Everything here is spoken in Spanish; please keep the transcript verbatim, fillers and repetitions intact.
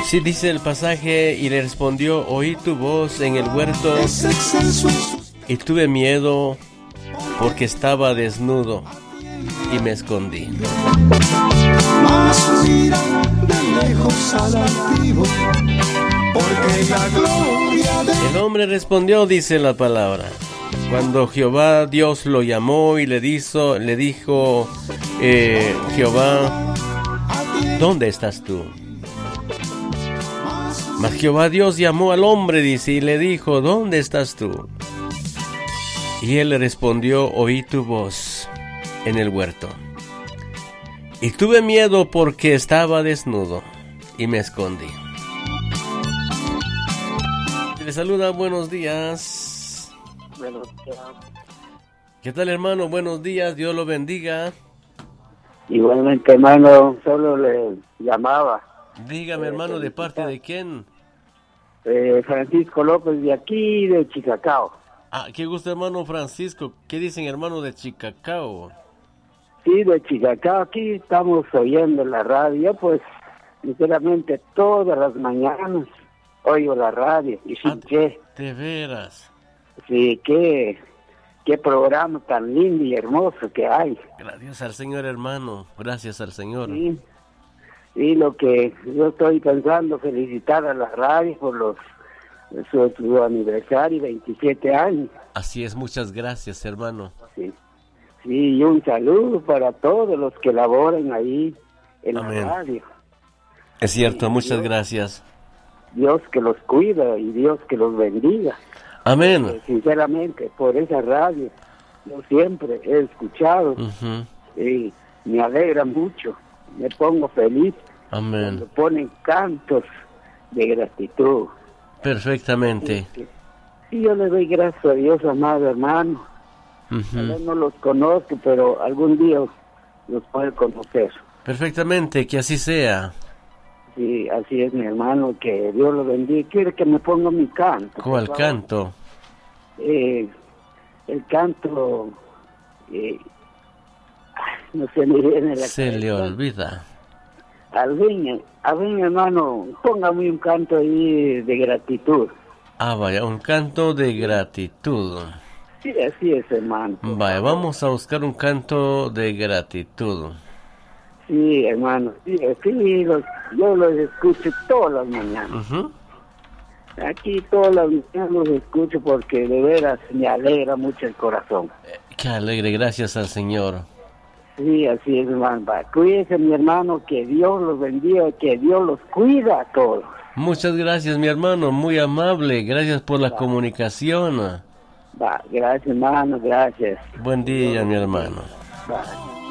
Sí, dice el pasaje, y le respondió, oí tu voz en el huerto y tuve miedo porque estaba desnudo y me escondí. Mas mira de lejos al altivo, porque la gloria de... El hombre respondió, dice la palabra, cuando Jehová Dios lo llamó y le dijo, le dijo eh, Jehová, ¿dónde estás tú? Mas Jehová Dios llamó al hombre, dice, y le dijo, ¿dónde estás tú? Y él le respondió, oí tu voz en el huerto, y tuve miedo porque estaba desnudo, y me escondí. Le saluda, buenos días. Buenos días. ¿Qué tal, hermano? Buenos días, Dios lo bendiga. Igualmente, hermano, solo le llamaba. Dígame, Eh, hermano, ¿de felicitar. parte de quién? Eh, Francisco López, de aquí, de Chicacao. Ah, qué gusto, hermano Francisco. ¿Qué dicen, hermano de Chicacao? Sí, de Chicacao, aquí estamos oyendo la radio, pues, sinceramente, todas las mañanas oigo la radio. Y sí, Ah, qué, de veras. sí, qué, qué programa tan lindo y hermoso que hay. Gracias al Señor, hermano. Gracias al Señor. Sí. Y lo que yo estoy pensando, felicitar a la radio por los su, su aniversario, veintisiete años. Así es, muchas gracias, hermano. Sí. Sí, y un saludo para todos los que laboran ahí en Amén. la radio. Es cierto, Sí, muchas Dios. gracias. Dios que los cuida y Dios que los bendiga. Amén. Eh, sinceramente, por esa radio, yo siempre he escuchado Ujú. y me alegra mucho, me pongo feliz Amén. cuando ponen cantos de gratitud. Perfectamente. Y yo le doy gracias a Dios, amado hermano. Tal vez Ujú. no los conozco, pero algún día los puedo conocer. Perfectamente, que así sea. Sí, así es, mi hermano, que Dios lo bendiga. Quiere que me ponga mi canto. ¿Cuál por favor? canto? Eh, el canto, eh, no se me viene la Se le cabeza. olvida. Al fin, al fin, hermano, póngame un canto ahí de gratitud. Ah, vaya, un canto de gratitud. Sí, así es, hermano. Vaya, vamos a buscar un canto de gratitud. Sí, hermano, sí, sí, los, yo los escucho todas las mañanas. Ujú. Aquí todas las mañanas los escucho porque de veras me alegra mucho el corazón. Qué alegre, gracias al Señor. Sí, así es, hermano. Va, cuídese, mi hermano, que Dios los bendiga, que Dios los cuida a todos. Muchas gracias, mi hermano, muy amable. Gracias por la comunicación. Va, gracias, hermano, gracias. Buen día, mi hermano. Va.